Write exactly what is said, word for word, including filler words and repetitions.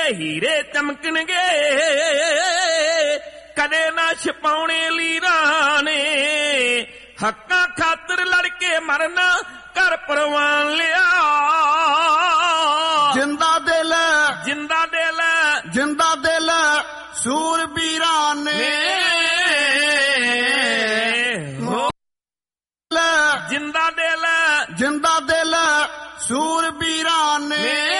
ਹੀਰੇ ਚਮਕਣਗੇ, ਕਦੇ ਨਾ ਛਪਾਉਣੇ ਲੀਰਾਂ ਨੇ। ਹੱਕਾਂ ਖਾਤਰ ਲੜ ਕੇ ਮਰਨਾ ਘਰ ਪਰਵਾਨ ਲਿਆ। ਜਿੰਦਾ ਦਿਲ ਜਿੰਦਾ ਦਿਲ ਜਿੰਦਾ ਦਿਲ ਸੂਰਬੀਰਾਂ ਨੇ। ਜਿੰਦਾ ਦਿਲ ਜਿੰਦਾ ਦਿਲ ਸੂਰਬੀਰਾਂ ਨੇ।